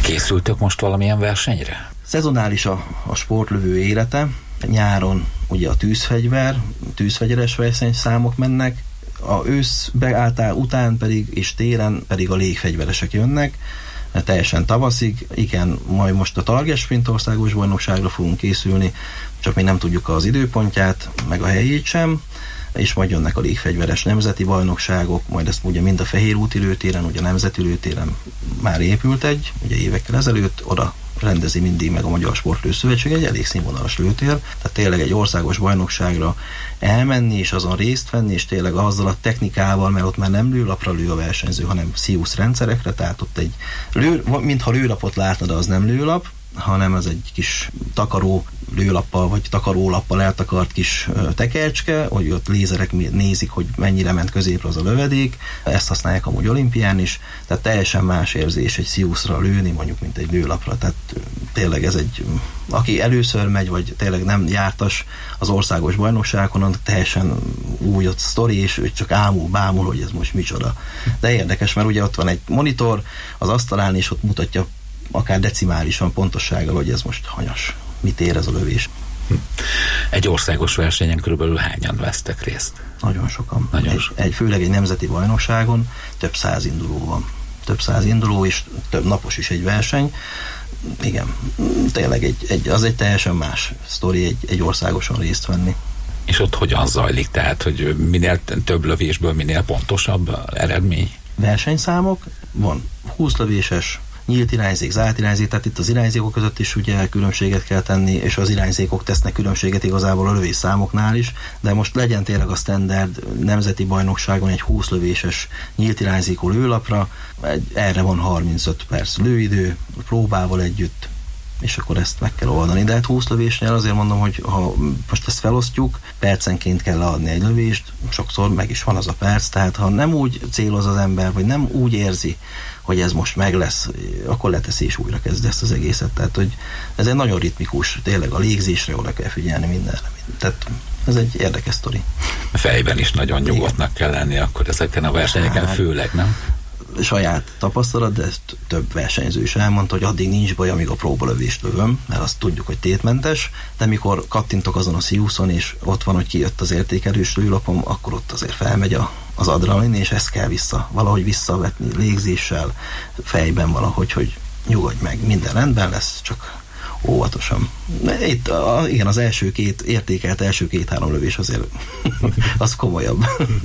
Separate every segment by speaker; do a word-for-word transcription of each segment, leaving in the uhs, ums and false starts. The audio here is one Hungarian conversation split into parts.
Speaker 1: Készültök most valamilyen versenyre?
Speaker 2: Szezonális a, a sportlövő élete. Nyáron ugye a tűzfegyver, tűzfegyveres versenyszámok mennek, a ősz beálltál után pedig, és télen pedig a légfegyveresek jönnek, teljesen tavaszig. Igen, majd most a Targes Sprint országos bajnokságra fogunk készülni, csak még nem tudjuk az időpontját, meg a helyét sem, és majd jönnek a légfegyveres nemzeti bajnokságok, majd ezt ugye mind a Fehérúti lőtéren, ugye a nemzeti lőtéren már épült egy, ugye évekkel ezelőtt, oda rendezi mindig meg a Magyar Sportlő Szövetség, egy elég színvonalas lőtér, tehát tényleg egy országos bajnokságra elmenni, és azon részt venni, és tényleg azzal a technikával, mert ott már nem lőlapra lő a versenyző, hanem Sziusz rendszerekre, tehát ott egy lő, mintha lőlapot látna, de az nem lőlap, hanem ez egy kis takaró lőlappal, vagy takarólappal eltakart kis tekercske, hogy ott lézerek nézik, hogy mennyire ment középre az a lövedék, ezt használják amúgy olimpián is, tehát teljesen más érzés egy Sziuszra lőni, mondjuk, mint egy lőlapra, tehát tényleg ez egy, aki először megy, vagy tényleg nem jártas az országos bajnokságon, teljesen új ott sztori, és ő csak ámul, bámul, hogy ez most micsoda. De érdekes, mert ugye ott van egy monitor az asztalán, és ott mutatja akár decimálisan pontossággal, hogy ez most hanyas. Mit ér ez a lövés?
Speaker 1: Egy országos versenyen körülbelül hányan vesztek részt?
Speaker 2: Nagyon sokan.
Speaker 1: Nagyon
Speaker 2: egy, egy, főleg egy nemzeti bajnokságon több száz induló van. Több száz induló, és több napos is egy verseny. Igen, tényleg egy, egy, az egy teljesen más sztori, egy, egy országosan részt venni.
Speaker 1: És ott hogyan zajlik? Tehát, hogy minél több lövésből minél pontosabb eredmény?
Speaker 2: Versenyszámok, van húsz lövéses, nyílt irányzék, zárt irányzék, tehát itt az irányzékok között is ugye különbséget kell tenni, és az irányzékok tesznek különbséget igazából a lövés számoknál is, de most legyen tényleg a standard nemzeti bajnokságon egy húsz lövéses nyílt irányzékú lőlapra, egy, erre van harmincöt perc lőidő, próbával együtt, és akkor ezt meg kell oldani. De hát húsz lövésnél azért mondom, hogy ha most ezt felosztjuk, percenként kell leadni egy lövést, sokszor meg is van az a perc, tehát ha nem úgy céloz az ember, vagy nem úgy érzi, hogy ez most meg lesz, akkor leteszi és újra kezd ezt az egészet. Tehát, hogy ez egy nagyon ritmikus, tényleg a légzésre oda kell figyelni mindenre. Tehát ez egy érdekes sztori.
Speaker 1: A fejben is nagyon nyugodtnak kell lenni akkor ezeken a versenyeken, hát, főleg, nem?
Speaker 2: Saját tapasztalat, de ezt több versenyző is elmondta, hogy addig nincs baj, amíg a próbalövést lövöm, mert azt tudjuk, hogy tétmentes, de mikor kattintok azon a Sziuszon, és ott van, hogy kijött az értékelős lőlapom, akkor ott azért felmegy a, az adrenalin, és ezt kell vissza, valahogy visszavetni légzéssel, fejben valahogy, hogy nyugodj meg, minden rendben lesz, csak óvatosan. Itt, a, igen, az első két, értékelt első két-három lövés azért az komolyabb.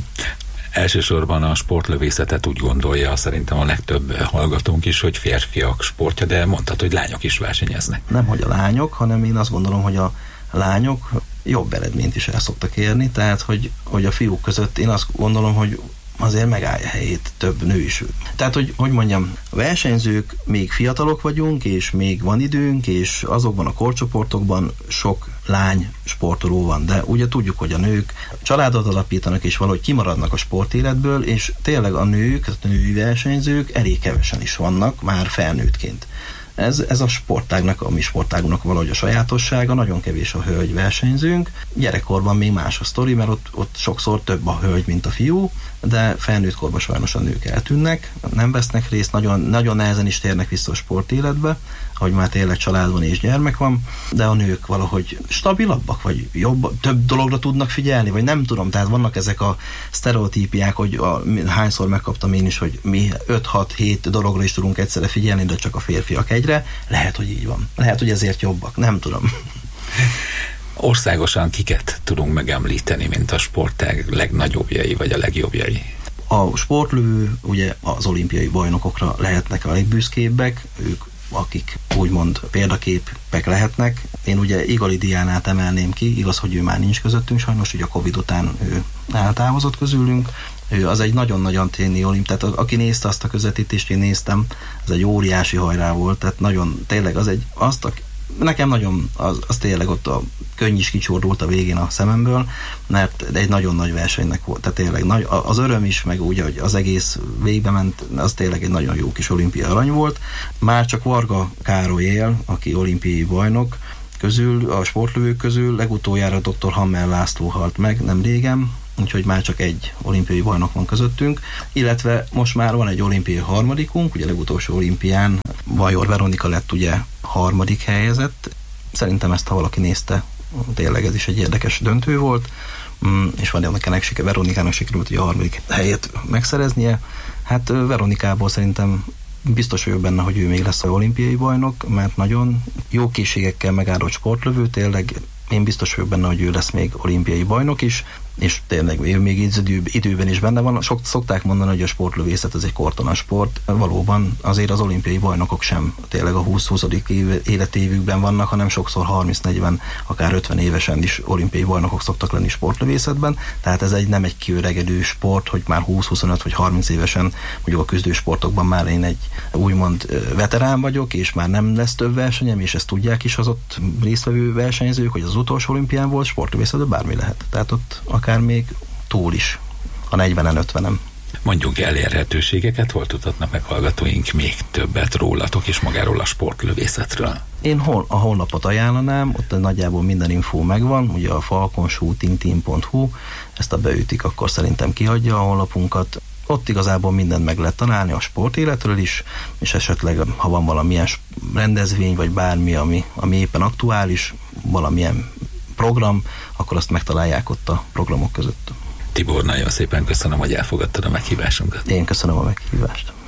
Speaker 1: Elsősorban a sportlövészetet úgy gondolja szerintem a legtöbb hallgatónk is, hogy férfiak sportja, de mondtad, hogy lányok is versenyeznek.
Speaker 2: Nem, hogy a lányok, hanem én azt gondolom, hogy a lányok jobb eredményt is el szoktak érni, tehát hogy, hogy a fiúk között én azt gondolom, hogy azért megállja helyét több nő is. Tehát, hogy, hogy mondjam, a versenyzők még fiatalok vagyunk, és még van időnk, és azokban a korcsoportokban sok lány sportoló van, de ugye tudjuk, hogy a nők családot alapítanak, és valahogy kimaradnak a sportéletből, és tényleg a nők, a női versenyzők elég kevesen is vannak, már felnőttként. Ez, ez a sportágnak, a mi sportágunknak valahogy a sajátossága, nagyon kevés a hölgy versenyzőnk. Gyerekkorban még más a sztori, mert ott, ott sokszor több a hölgy, mint a fiú, de felnőtt korban sajnos a nők eltűnnek, nem vesznek részt, nagyon, nagyon nehezen is térnek vissza a sportéletbe, hogy már tényleg családban és gyermek van, de a nők valahogy stabilabbak, vagy jobb, több dologra tudnak figyelni, vagy nem tudom, tehát vannak ezek a sztereotípiák, hogy a, hányszor megkaptam én is, hogy mi öt-hat-hét dologra is tudunk egyszerre figyelni, de csak a férfiak egyre. Lehet, hogy így van. Lehet, hogy ezért jobbak, nem tudom.
Speaker 1: Országosan kiket tudunk megemlíteni, mint a sportág legnagyobbjai, vagy a legjobbjai?
Speaker 2: A sportlövő, ugye az olimpiai bajnokokra lehetnek a legbüszkébbek, ők akik úgymond példaképek lehetnek. Én ugye Igali Diánát emelném ki, igaz, hogy ő már nincs közöttünk, sajnos ugye a Covid után ő eltávozott közülünk. Ő az egy nagyon-nagyon tényi olimp, tehát aki nézte azt a közvetítést, én néztem, ez egy óriási hajrá volt, tehát nagyon, tényleg az egy, azt a, nekem nagyon, az, az tényleg ott a könny is kicsordult a végén a szememből, mert egy nagyon nagy versenynek volt, tehát tényleg nagy, az öröm is, meg úgy, hogy az egész végbe ment, az tényleg egy nagyon jó kis olimpiai arany volt. Már csak Varga Károly él, aki olimpiai bajnok közül, a sportlövők közül, legutoljára dr. Hammer László halt meg, nem régen, úgyhogy már csak egy olimpiai bajnok van közöttünk, illetve most már van egy olimpiai harmadikunk, ugye a legutolsó olimpián Bajor Veronika lett ugye harmadik helyezett. Szerintem ezt, ha valaki nézte, tényleg ez is egy érdekes döntő volt, és Veronikának, Veronikának sikerült ugye a harmadik helyet megszereznie. Hát Veronikából szerintem biztos vagyok benne, hogy ő még lesz az olimpiai bajnok, mert nagyon jó készségekkel megállott sportlövő, tényleg én biztos vagyok benne, hogy ő lesz még olimpiai bajnok is, és tényleg ő még idő, időben is benne van. Sok, szokták mondani, hogy a sportlövészet az egy kortonas sport. Valóban azért az olimpiai bajnokok sem tényleg a húsz-huszadik év, életévükben vannak, hanem sokszor harminc-negyven, akár ötven évesen is olimpiai bajnokok szoktak lenni sportlövészetben. Tehát ez egy nem egy kiöregedő sport, hogy már húsz-huszonöt vagy harminc évesen, mondjuk a küzdősportokban már én egy úgymond veterán vagyok, és már nem lesz több versenyem, és ezt tudják is az ott résztvevő versenyzők, hogy az utolsó olimpián volt, sportlövészetben bármi lehet. Tehát ott akár még túl is, a negyvenen, ötvenem.
Speaker 1: Mondjunk elérhetőségeket, hol tudhatnak meg hallgatóink még többet rólatok és magáról a sportlövészetről?
Speaker 2: Én hol, a honlapot ajánlanám, ott nagyjából minden infó megvan, ugye a falcon shooting team pont hu, ezt a beütik, akkor szerintem kihagyja a honlapunkat. Ott igazából mindent meg lehet találni a sportéletről is, és esetleg, ha van valamilyen rendezvény, vagy bármi, ami, ami éppen aktuális, valamilyen program, akkor azt megtalálják ott a programok között.
Speaker 1: Tibor, nagyon szépen köszönöm, hogy elfogadtad a meghívásunkat.
Speaker 2: Én köszönöm a meghívást.